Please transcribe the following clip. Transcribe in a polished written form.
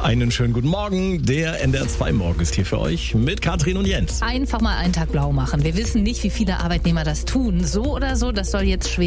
Einen schönen guten Morgen. Der NDR 2 Morgen ist hier für euch mit Katrin und Jens. Einfach mal einen Tag blau machen. Wir wissen nicht, wie viele Arbeitnehmer das tun. So oder so, das soll jetzt schwer